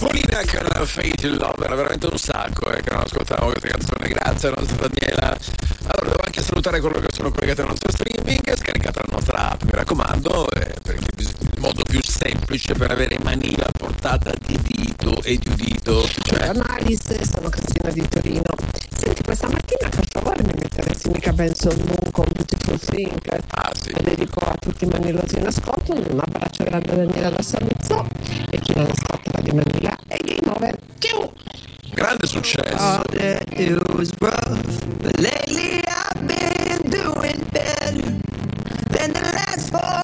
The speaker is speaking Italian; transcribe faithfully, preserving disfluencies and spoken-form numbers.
Polina con Fate in Love, era veramente un sacco eh, che non ascoltavo questa canzone, grazie alla nostra Daniela. Allora devo anche salutare coloro che sono collegati al nostro streaming, scaricate la nostra app, mi raccomando, eh, perché è il modo più semplice per avere in mani a portata di dito e di udito. Cioè... Alice, sono Cristina di Torino. Senti, questa mattina per favore mi metteresti mica Benson Moon con Beautiful Thing. Ah sì. Lo dedico a tutti i manilosi in ascolto, un abbraccio grande a Daniela da Saluzzo e chi non ascolta va di Manila e Game Over. Ciao! Grande successo. All that it was rough, but lately I've been doing better than the last four